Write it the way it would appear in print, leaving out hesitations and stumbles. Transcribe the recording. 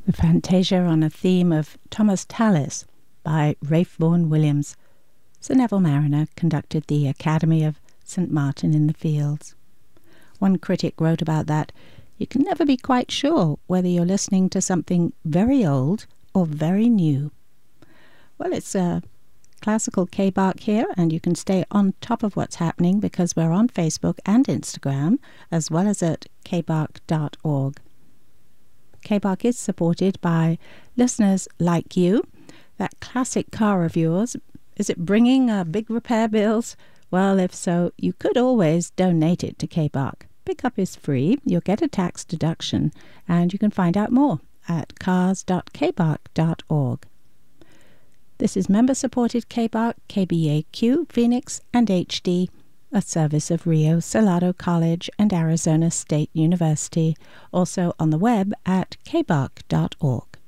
The Fantasia on a theme of Thomas Tallis by Ralph Vaughan Williams. Sir Neville Marriner conducted the Academy of St. Martin in the Fields. One critic wrote about that, "You can never be quite sure whether you're listening to something very old or very new." Well, it's a classical K-Bark here, and you can stay on top of what's happening because we're on Facebook and Instagram, as well as at kbark.org. K-Bark is supported by listeners like you. That classic car of yours, is it bringing big repair bills? Well, if so, you could always donate it to K-Bark. Pickup is free, you'll get a tax deduction, and you can find out more at cars.kbark.org. This is member-supported K-Bark, KBAQ, Phoenix, and HD, a service of Rio Salado College and Arizona State University, also on the web at kbark.org.